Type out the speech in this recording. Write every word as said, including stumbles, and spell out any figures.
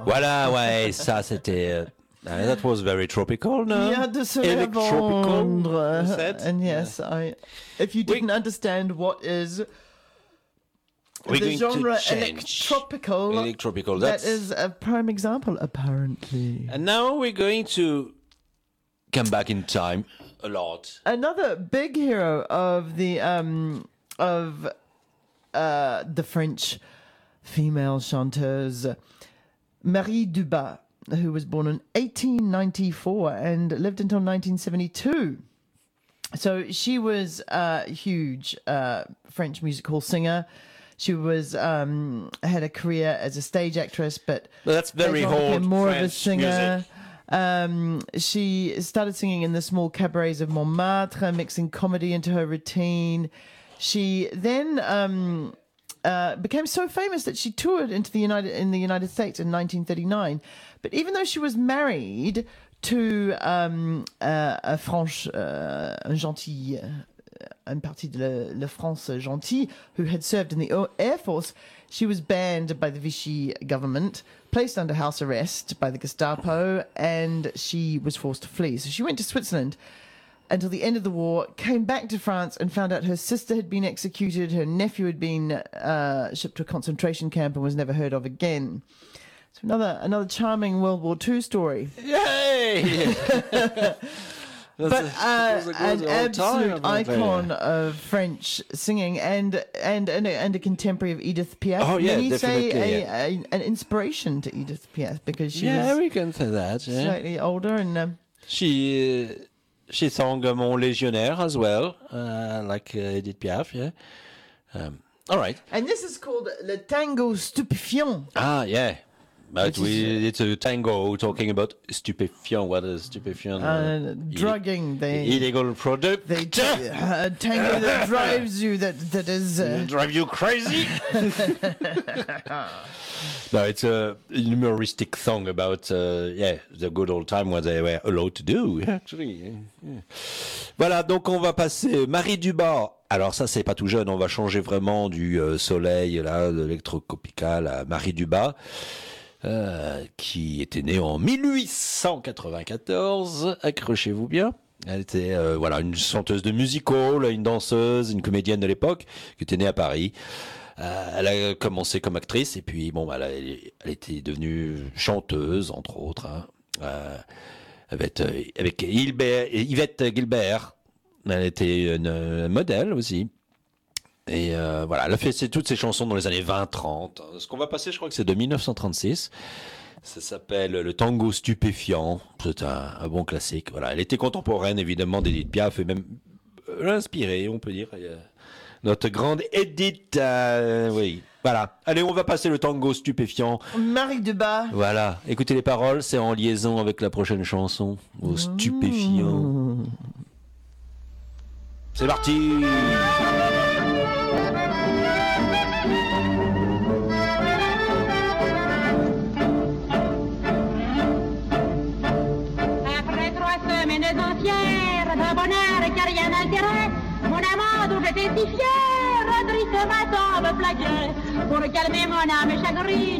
Voilà, ouais, ça c'était... Uh, that was very tropical, no? Yeah, de se répandre. you said? And yes, Yeah. I. If you didn't we, understand what is we're the going genre to change. electropical, electropical, that is a prime example, apparently. And now we're going to come back in time a lot. Another big hero of the um of uh the French female chanteuse, Marie Dubas, who was born in eighteen ninety-four and lived until nineteen seventy-two. So she was a huge uh, French music hall singer. She was um, had a career as a stage actress, but well, that's very old more French of a singer. Music. Um, she started singing in the small cabarets of Montmartre, mixing comedy into her routine. She then um, uh, became so famous that she toured into the United in the United States in nineteen thirty-nine. But even though she was married to um, uh, a Franche, uh, un gentil, uh, une partie de la, la France gentille, who had served in the Air Force, she was banned by the Vichy government, placed under house arrest by the Gestapo, and she was forced to flee. So she went to Switzerland until the end of the war, came back to France and found out her sister had been executed, her nephew had been uh, shipped to a concentration camp and was never heard of again. So another another charming World War Two story. Yay! But uh, an absolute icon there. of French singing and and and a, and a contemporary of Edith Piaf. Oh yeah, Many definitely. say Yeah. a, a, an inspiration to Edith Piaf because she yeah, was we can say that. Yeah. slightly older and. Um, she uh, she sang Mon Légionnaire as well, uh, like uh, Edith Piaf. Yeah. Um, all right. And this is called Le Tango Stupéfiant. Ah yeah. But Which we, it's a tango talking about stupéfiant. What is stupéfiant? Uh, drugging. They, illegal product. They uh, tango that drives you. That that is uh, drive you crazy. No, it's a humoristic song about uh, yeah the good old time what they were allowed to do. Actually. Yeah. Voilà, donc on va passer Marie Dubas. Alors ça c'est pas tout jeune. On va changer vraiment du euh, soleil là, de l'électrocopical à Marie Dubas. Euh, qui était née en dix-huit cent quatre-vingt-quatorze, accrochez-vous bien. Elle était euh, voilà une chanteuse de music hall, une danseuse, une comédienne de l'époque, qui était née à Paris. Euh, elle a commencé comme actrice et puis bon, elle, a, elle était devenue chanteuse entre autres, hein, euh, avec avec Hilbert, Yvette Guilbert. Elle était une, une modèle aussi. Et euh, voilà, elle a fait ses, toutes ses chansons dans les années vingt trente. Ce qu'on va passer, je crois que c'est de dix-neuf cent trente-six. Ça s'appelle Le Tango Stupéfiant. C'est un, un bon classique. Voilà, elle était contemporaine évidemment d'Edith Piaf et même euh, inspirée, on peut dire. Notre grande Edith, euh, oui. Voilà. Allez, on va passer Le Tango Stupéfiant. Marie Dubas. Voilà. Écoutez les paroles, c'est en liaison avec la prochaine chanson. Au stupéfiant. Mmh. C'est parti. Après trois semaines entières de bonheur qui a rien altéré, mon amant dont j'étais si fière, tristement me plaguait pour calmer mon âme chagrine.